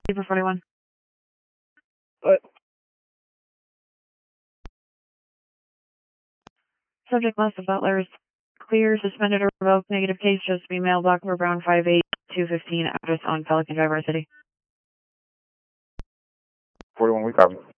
for 41. What? Subject list of butlers. Clear, suspended or revoked, negative case, just be mailbox for Brown 58215, address on Pelican Drive, our city. 41, we copy.